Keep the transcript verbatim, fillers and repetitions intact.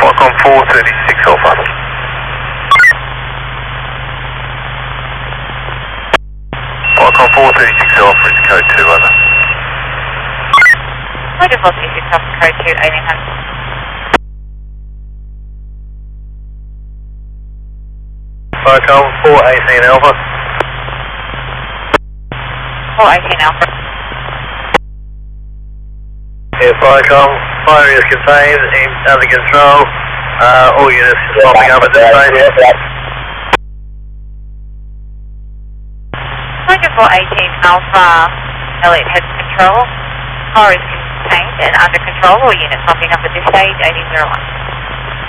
Qualcomm four thirty-six Alpha. Qualcomm four thirty-six Alpha is code two, over. Roger, four thirty-six Alpha, code two, eighteen hundred. Qualcomm four eighteen Alpha. four eighteen Alpha. Yeah, Qualcomm, fire is contained, in under control. Uh, all units popping up at this stage. Roger, four eighteen Alpha, Elliot has control. Car is contained and under control. All units popping up at this stage, eighteen zero one.